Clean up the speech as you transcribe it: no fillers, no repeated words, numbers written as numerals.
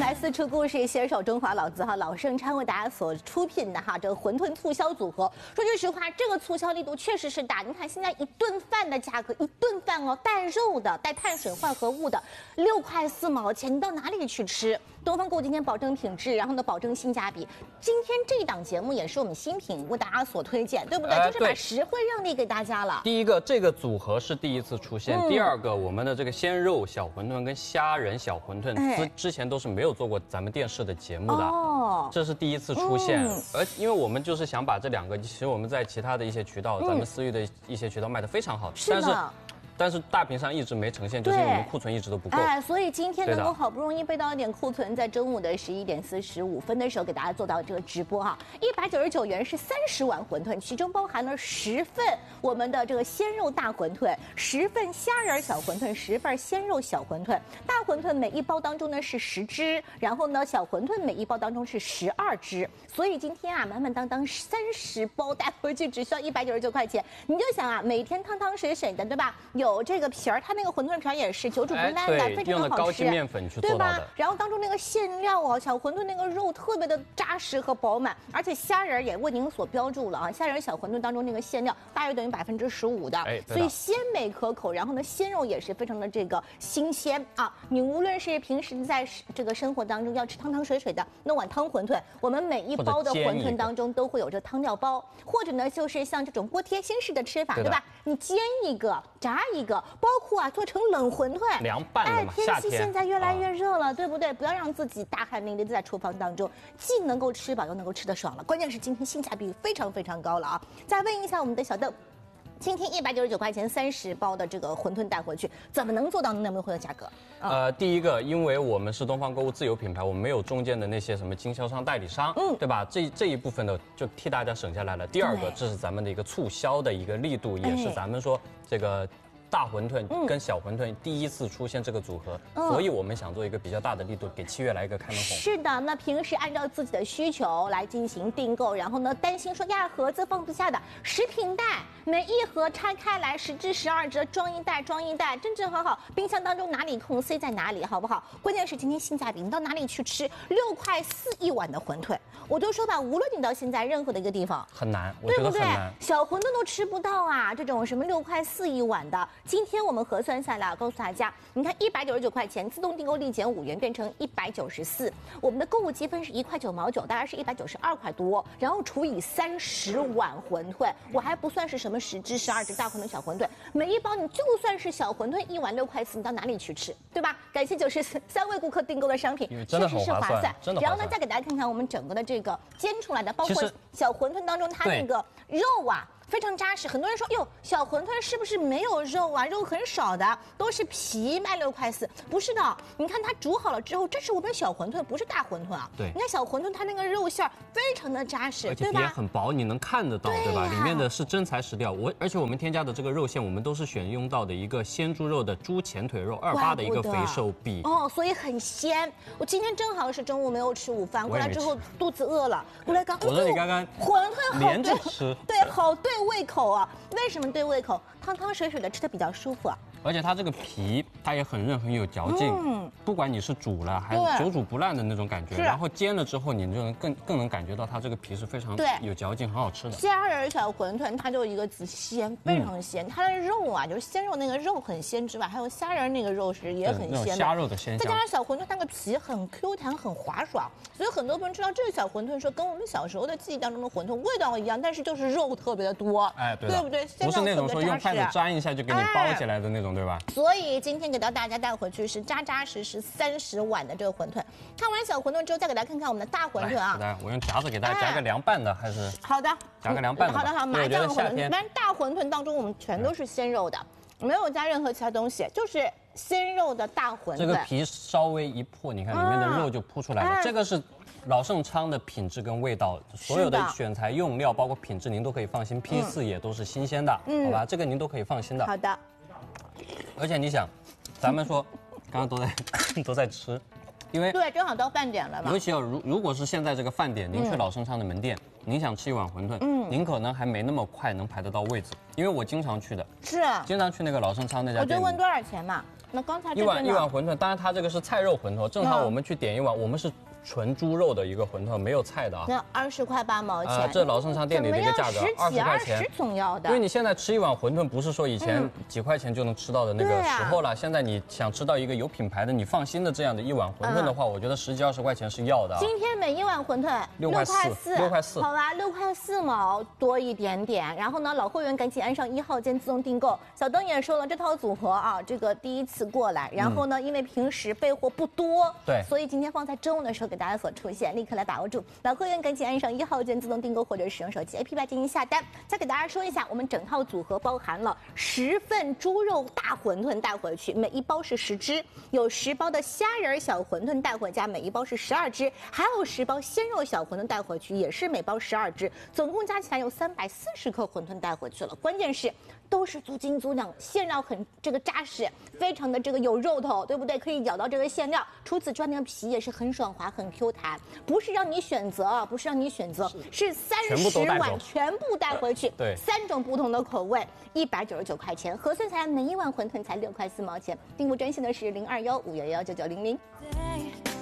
来四处故事，携手中华老字号老盛昌为大家所出品的这个馄饨促销组合。说句实话，这个促销力度确实是大。你看现在一顿饭的价格，一顿饭带肉的、带碳水化合物的，6块4毛钱，你到哪里去吃？东方购物今天保证品质，然后呢保证性价比。今天这一档节目也是我们新品为大家所推荐，对不对？就是把实惠让利给大家了。 第一个，这个组合是第一次出现；第二个，我们的这个鲜肉小馄饨跟虾仁小馄饨之前都是没有做过咱们电视的节目的，这是第一次出现。而因为我们就是想把这两个，其实我们在其他的一些渠道，咱们私域的一些渠道卖得非常好，但是大屏上一直没呈现，就是因为我们库存一直都不够。 所以今天能够好不容易备到一点库存，在中午的11点45分的时候给大家做到这个直播199元是30碗馄饨，其中包含了10份我们的这个鲜肉大馄饨，10份虾仁小馄饨，10份鲜肉小馄饨。大馄饨每一包当中呢是10只，然后呢小馄饨每一包当中是12只。所以今天满满当当30包带回去只需要199块钱。你就想每天汤汤水水的，对吧？有这个皮儿，它那个馄饨皮儿也是久煮不烂的，非常的好吃。 用的高筋面粉去做到的， 对吧？然后当中那个馅料小馄饨那个肉特别的扎实和饱满，而且虾仁也为您所标注了虾仁小馄饨当中那个馅料大约等于15%的，所以鲜美可口。然后呢，鲜肉也是非常的这个新鲜你无论是平时在这个生活当中要吃汤汤水水的那碗汤馄饨，我们每一包的馄饨当中都会有这汤料包，或者呢就是像这种锅贴新式的吃法，对吧？你煎一个，炸一个，包括做成冷馄饨， 凉拌的嘛。 天气现在越来越热了，对不对？不要让自己大汗淋漓在厨房当中，既能够吃饱又能够吃得爽了。关键是今天性价比非常非常高了再问一下我们的小邓，今天199块钱30包的这个馄饨带回去，怎么能做到那么优惠的价格？ 第一个，因为我们是东方购物自有品牌，我们没有中间的那些什么经销商、代理商，对吧？这一部分的就替大家省下来了。第二个，这是咱们的一个促销的一个力度，也是咱们说这个大馄饨跟小馄饨第一次出现这个组合，所以我们想做一个比较大的力度，给7月来一个开门红。 是的，那平时按照自己的需求来进行订购，然后呢，担心说盒子放不下的食品袋，每一盒拆开来10只12只，装一袋，真正好，冰箱当中哪里空塞在哪里，好不好？关键是今天性价比，你到哪里去吃6块4一碗的馄饨？我就说吧，无论你到现在任何的一个地方， 很难，我觉得很难， 小馄饨都吃不到这种什么6块4一碗的。今天我们核算下来，告诉大家，你看199块钱，自动订购立减5元变成194，我们的购物积分是1块9毛9，大概是192块多，然后除以30碗馄饨，我还不算是什么10只12只大馄饨小馄饨，每一包你就算是小馄饨一碗6块4，你到哪里去吃，对吧？感谢94三位顾客订购的商品， 真的很划算，真的。 然后呢，再给大家看看我们整个的这个煎出来的，包括小馄饨当中它那个肉非常扎实。很多人说，哟，小馄饨是不是没有肉肉很少的，都是皮卖6块4？不是的，你看它煮好了之后，这是我们小馄饨，不是大馄饨对， 你看小馄饨它那个肉馅非常的扎实， 而且皮也很薄，你能看得到，对吧？里面的是真材实料。而且我们添加的这个肉馅，我们都是选用到的一个鲜猪肉的猪前腿肉28的一个肥瘦比所以很鲜。我今天正好是中午没有吃午饭，过来之后肚子饿了，过来我说你刚刚馄饨连着吃， 对，好对胃口为什么对胃口？汤汤水水的吃的比较舒服而且它这个皮它也很韧很有嚼劲，不管你是煮了还是久煮不烂的那种感觉，然后煎了之后你就能更能感觉到它这个皮是非常有嚼劲，很好吃的。 虾仁小馄饨它就一个字鲜，非常鲜，它的肉就是鲜肉那个肉很鲜之外，还有虾仁那个肉是也很鲜的， 虾肉的鲜香， 再加上小馄饨那个皮很 Q 弹很滑爽，所以很多朋友知道这个小馄饨说跟我们小时候的记忆当中的馄饨味道一样，但是就是肉特别的多，对不对？ 不是那种说用筷子沾一下就给你包起来的那种，对吧？ 所以今天给到大家带回去是扎扎实实30碗的这个馄饨。看完小馄饨之后，再给大家看看我们的大馄饨我用夹子给大家夹个凉拌的，还是好的， 夹个凉拌的。 好，麻酱馄饨。但是大馄饨当中我们全都是鲜肉的，没有加任何其他东西，就是鲜肉的大馄饨。这个皮稍微一破，你看里面的肉就铺出来了。这个是老盛昌的品质跟味道，所有的选材用料包括品质您都可以放心，批次也都是新鲜的，好吧？这个您都可以放心的。 好的。 而且你想，咱们说刚刚都在吃，因为对，正好到饭点了嘛。 尤其如果是现在这个饭点，您去老盛昌的门店，您想吃一碗馄饨，您可能还没那么快能排得到位置，因为我经常去的， 是经常去那个老盛昌那家店。 我就问多少钱嘛？ 那刚才一碗馄饨，当然它这个是菜肉馄饨，正常我们去点一碗，我们是纯猪肉的一个馄饨，没有菜的啊。 那20块8毛钱， 这老盛昌店里的一个价格，20块钱。 20总要的。 因为你现在吃一碗馄饨，不是说以前几块钱就能吃到的那个时候了。现在你想吃到一个有品牌的、你放心的这样的一碗馄饨的话，我觉得10几20块钱是要的。 今天每一碗馄饨 6块4， 好吧，6块4毛多一点点。然后呢，老会员赶紧按上1号键自动订购。小灯也说了，这套组合啊，这个第一次过来，然后呢，因为平时备货不多， 对， 所以今天放在中午的时候给大家所出现。立刻来把握住，老会员赶紧按上1号键自动订购，或者使用手机 APP 进行下单。再给大家说一下，我们整套组合包含了10份猪肉大馄饨带回去，每一包是10只，有10包的虾仁小馄饨带回家，每一包是12只，还有10包鲜肉小馄饨带回去，也是每包12只，总共加起来有340克馄饨带回去了。关键是都是足斤足两，馅料很这个扎实，非常的这个有肉头，对不对？可以咬到这个馅料，除此之外，那个皮也是很爽滑、很 Q 弹。不是让你选择啊，不是让你选择，是30碗全部带回去， 对 ，3种不同的口味，199块钱，核算下来每一碗馄饨才6块4毛钱。订购专线的是0215119900。